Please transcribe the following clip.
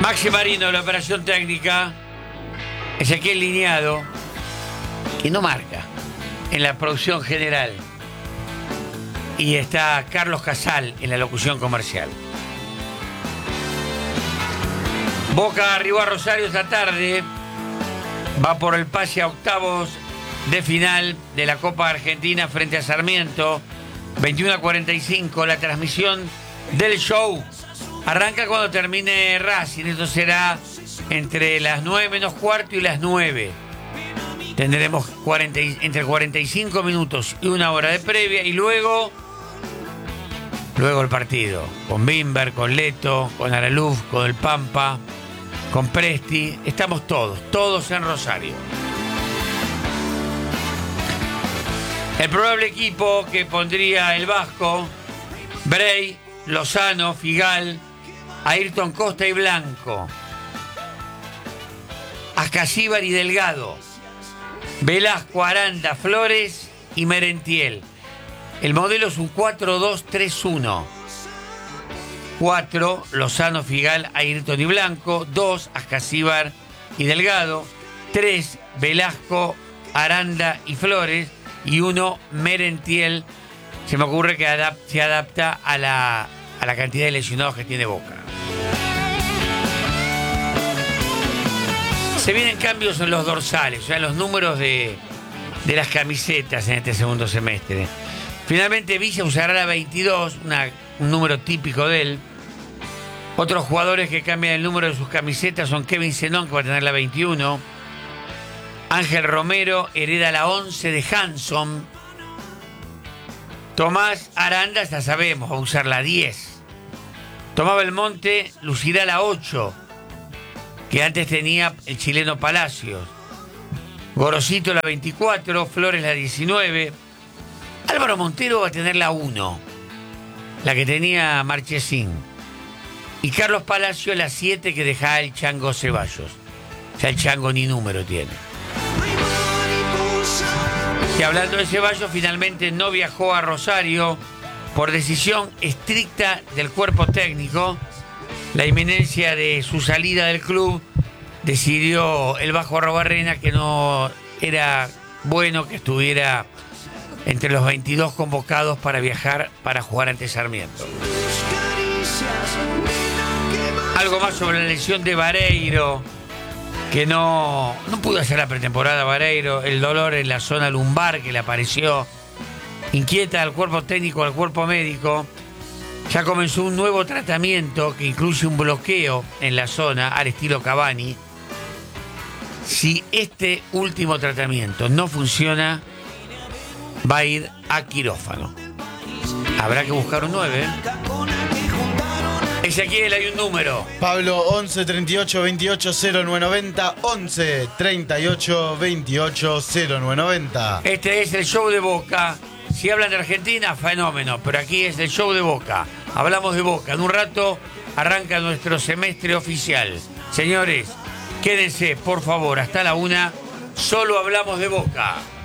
Maxi Marino, la operación técnica. Ezequiel Liñado, que no marca en la producción general. Y está Carlos Casal en la locución comercial. Boca arribó a Rosario esta tarde. Va por el pase a octavos de final de la Copa Argentina frente a Sarmiento. 21:45, la transmisión del show. Arranca cuando termine Racing. Esto será entre las 9 menos cuarto y las 9. Tendremos entre 45 minutos y una hora de previa. Y luego el partido. Con Bimber, con Leto, con Araluf, con El Pampa, con Presti. Estamos todos en Rosario. El probable equipo que pondría el Vasco: Bray, Lozano, Figal, Ayrton Costa y Blanco, Ascasíbar y Delgado, Velasco, Aranda, Flores y Merentiel. El modelo es un 4-2-3-1. 4, Lozano, Figal, Ayrton y Blanco. 2, Ascasíbar y Delgado. 3, Velasco, Aranda y Flores. Y 1, Merentiel. Se me ocurre que se adapta a la cantidad de lesionados que tiene Boca. Se vienen cambios en los dorsales, o sea, en los números de las camisetas en este segundo semestre. Finalmente Villa usará la 22, un número típico de él. Otros jugadores que cambian el número de sus camisetas son Kevin Zenón, que va a tener la 21. Ángel Romero hereda la 11 de Hanson. Tomás Aranda, ya sabemos, va a usar la 10. Tomás Belmonte lucirá la 8, que antes tenía el chileno Palacios. Gorosito la 24, Flores la 19. Álvaro Montero va a tener la 1, la que tenía Marchesín. Y Carlos Palacio la 7, que dejaba el Chango Ceballos. O sea, el Chango ni número tiene. Y hablando de Ceballos, finalmente no viajó a Rosario por decisión estricta del cuerpo técnico. La inminencia de su salida del club, decidió el Vasco Arrobarrena que no era bueno que estuviera entre los 22 convocados para viajar para jugar ante Sarmiento. Algo más sobre la lesión de Vareiro, que no pudo hacer la pretemporada Vareiro. El dolor en la zona lumbar que le apareció inquieta al cuerpo técnico, al cuerpo médico. Ya comenzó un nuevo tratamiento que incluye un bloqueo en la zona al estilo Cavani. Si este último tratamiento no funciona, va a ir a quirófano. Habrá que buscar un 9. Ezequiel, hay un número. Pablo, 11 38 28 0990. 11 38 28 0990. Este es el show de Boca. Si hablan de Argentina, fenómeno. Pero aquí es el show de Boca. Hablamos de Boca. En un rato arranca nuestro semestre oficial. Señores, quédense, por favor, hasta la 1. Solo hablamos de Boca.